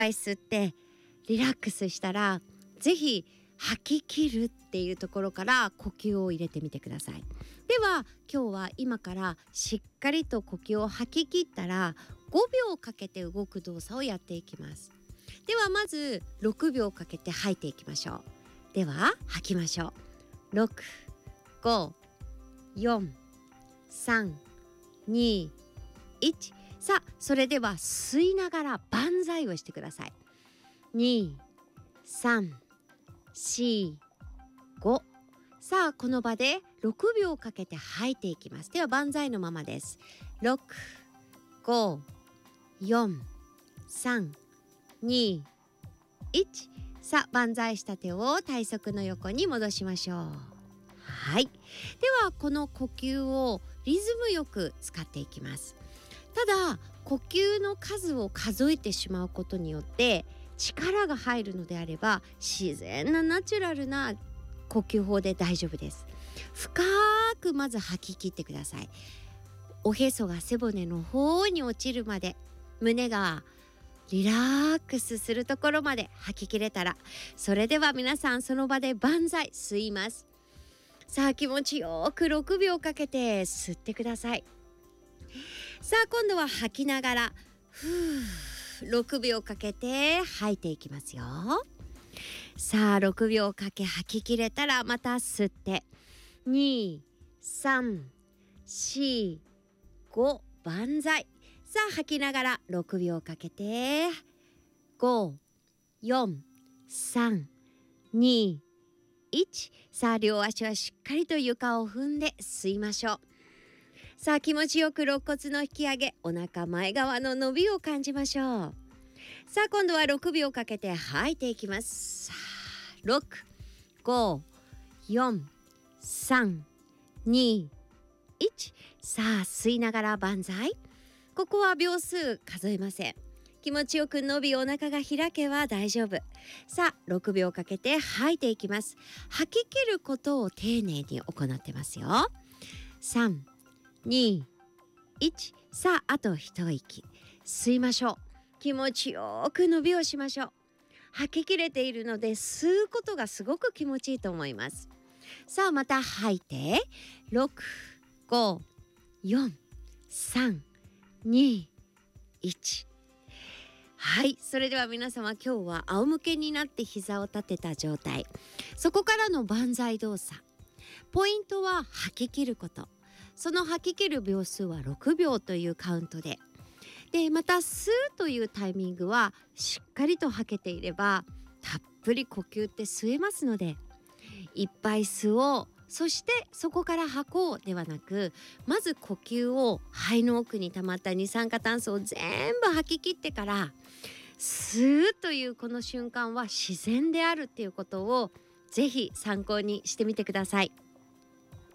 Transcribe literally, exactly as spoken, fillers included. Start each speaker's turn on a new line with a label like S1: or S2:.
S1: ぱい吸ってリラックスしたら、ぜひ吐き切るっていうところから呼吸を入れてみてください。では今日は今からしっかりと呼吸を吐き切ったらごびょうかけて動く動作をやっていきます。ではまずろくびょうかけて吐いていきましょう。では吐きましょう。ろく、ご、よん、さん、に、いち。さあそれでは吸いながら万歳をしてください。に、さん、し、ご。さあこの場でろくびょうかけて吐いていきます。では万歳のままです。ろく、ご、よん、さん、に、いち。さあ万歳した手を体側の横に戻しましょう。はい。ではこの呼吸をリズムよく使っていきます。ただ呼吸の数を数えてしまうことによって力が入るのであれば、自然なナチュラルな呼吸法で大丈夫です。深くまず吐き切ってください。おへそが背骨の方に落ちるまで、胸がリラックスするところまで吐き切れたら、それでは皆さんその場で万歳吸います。さあ気持ちよくろくびょうかけて吸ってください。さあ今度は吐きながらふーろくびょうかけて吐いていきますよ。さあろくびょうかけ吐き切れたらまた吸ってに、さん、し、ご万歳。さあ吐きながらろくびょうかけてご、よん、さん、に、いち。さあ両足はしっかりと床を踏んで吸いましょう。さあ気持ちよく肋骨の引き上げ、お腹前側の伸びを感じましょう。さあ今度はろくびょうかけて吐いていきます。さあろく、ご、よん、さん、に、いち。さあ吸いながら万歳。ここは秒数数えません。気持ちよく伸び、お腹が開けば大丈夫。さあろくびょうかけて吐いていきます。吐き切ることを丁寧に行ってますよ。さん、に、いち。さああと一息吸いましょう。気持ちよく伸びをしましょう。吐き切れているので吸うことがすごく気持ちいいと思います。さあまた吐いてろく、ご、よん、さん、に、いち。はい。それでは皆様今日は仰向けになって膝を立てた状態、そこからの万歳動作。ポイントは吐き切ること。その吐き切る秒数はろくびょうというカウントで、でまた吸うというタイミングはしっかりと吐けていればたっぷり呼吸って吸えますので、いっぱい吸おう、そしてそこから吐こうではなく、まず呼吸を肺の奥に溜まった二酸化炭素を全部吐き切ってから吸うというこの瞬間は自然であるっていうことをぜひ参考にしてみてください。